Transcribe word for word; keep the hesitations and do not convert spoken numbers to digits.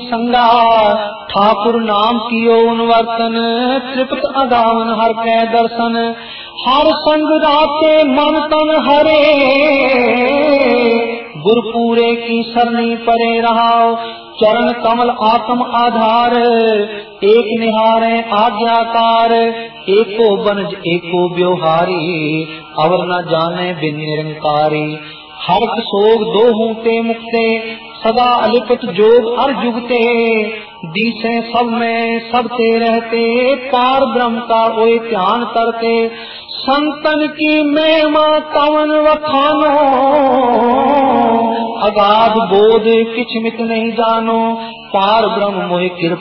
संगा, ठाकुर नाम कियो उनवर्तन, त्रिपत अगावन हर कै दर्शन। हर संग राते मन तन हरे, गुरपूरे की सरनी परे रहाओ। चरण कमल आत्म आधार, एक निहारे आज्ञाकार। एको बनज एको ब्योहारी, अवर न जाने बिन निरंकारी। हर्ष सोग दोहू ते मुक्ते, सदा अलिपत जोग अर जुगते। दिसे सब में सबते रहते, पार ब्रह्म का ओए ध्यान करते। संतन की महिमा कवन वखानो, अगाध बोध किछ मित नहीं जानो। पार ब्रह्म मोहि कृपा